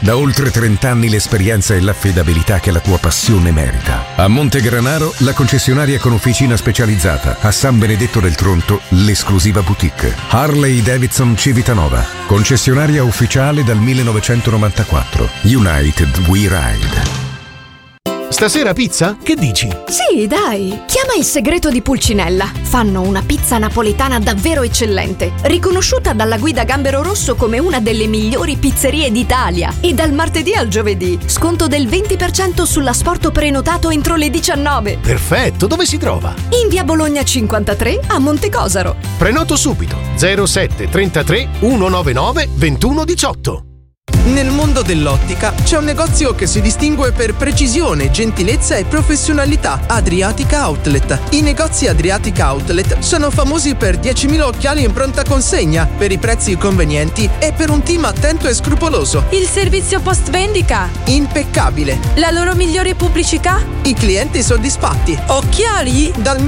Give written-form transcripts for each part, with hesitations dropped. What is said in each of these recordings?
Da oltre 30 anni l'esperienza e l'affidabilità che la tua passione merita. A Montegranaro, la concessionaria con officina specializzata. A San Benedetto del Tronto, l'esclusiva boutique. Harley Davidson Civitanova. Concessionaria ufficiale dal 1994. United We Ride. Stasera pizza? Che dici? Sì, dai! Chiama Il Segreto di Pulcinella. Fanno una pizza napoletana davvero eccellente, riconosciuta dalla guida Gambero Rosso come una delle migliori pizzerie d'Italia. E dal martedì al giovedì, sconto del 20% sull'asporto prenotato entro le 19. Perfetto, dove si trova? In via Bologna 53 a Montecosaro. Prenoto subito. 07 33 199 2118. Nel mondo dell'ottica c'è un negozio che si distingue per precisione, gentilezza e professionalità: Adriatica Outlet. I negozi Adriatica Outlet sono famosi per 10.000 occhiali in pronta consegna, per i prezzi convenienti e per un team attento e scrupoloso. Il servizio post vendita impeccabile. La loro migliore pubblicità? I clienti soddisfatti. Occhiali? Dal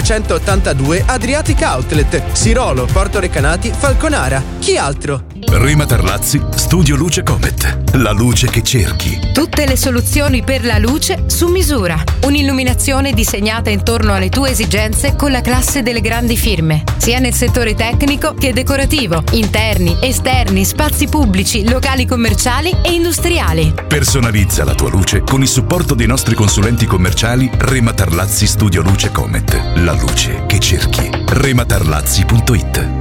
1982 Adriatica Outlet, Sirolo, Porto Recanati, Falconara. Chi altro? Rema Tarlazzi, Studio Luce Comet. La luce che cerchi. Tutte le soluzioni per la luce su misura. Un'illuminazione disegnata intorno alle tue esigenze con la classe delle grandi firme, sia nel settore tecnico che decorativo, interni, esterni, spazi pubblici, locali commerciali e industriali. Personalizza la tua luce con il supporto dei nostri consulenti commerciali Rema Tarlazzi Studio Luce Comet. La luce che cerchi. rematarlazzi.it.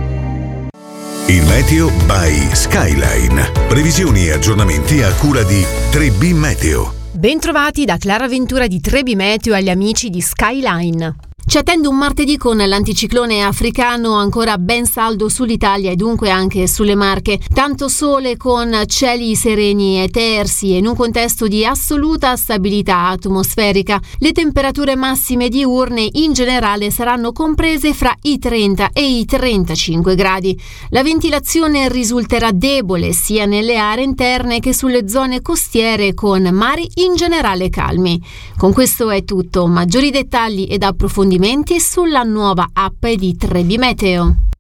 Il meteo by Skyline. Previsioni e aggiornamenti a cura di 3B Meteo. Bentrovati da Clara Ventura di 3B Meteo agli amici di Skyline. Ci attende un martedì con l'anticiclone africano ancora ben saldo sull'Italia e dunque anche sulle Marche. Tanto sole con cieli sereni e tersi e in un contesto di assoluta stabilità atmosferica. Le temperature massime diurne in generale saranno comprese fra i 30 e i 35 gradi. La ventilazione risulterà debole sia nelle aree interne che sulle zone costiere con mari in generale calmi. Con questo è tutto. Maggiori dettagli ed approfondimenti sulla nuova app di 3B Meteo.